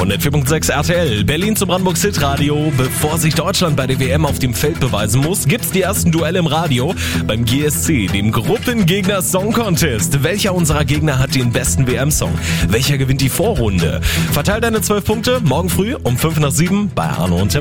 104.6 RTL, Berlin zum Brandenburgs Hitradio. Bevor sich Deutschland bei der WM auf dem Feld beweisen muss, gibt's die ersten Duelle im Radio beim GSC, dem Gruppengegner Song Contest. Welcher unserer Gegner hat den besten WM-Song? Welcher gewinnt die Vorrunde? Verteil deine 12 Punkte morgen früh um 5 nach 7 bei Arno und Tim.